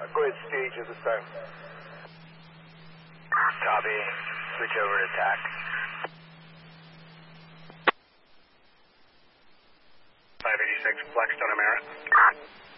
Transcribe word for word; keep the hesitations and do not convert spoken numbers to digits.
Uh, go ahead, stage at this time. Copy. Switch over to T A C. five eighty-six, Blackstone, Amera.